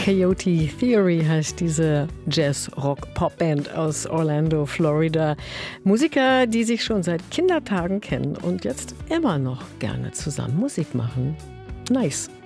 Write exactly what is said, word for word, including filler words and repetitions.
Coyote Theory heißt diese Jazz-Rock-Pop-Band aus Orlando, Florida. Musiker, die sich schon seit Kindertagen kennen und jetzt immer noch gerne zusammen Musik machen. Nice.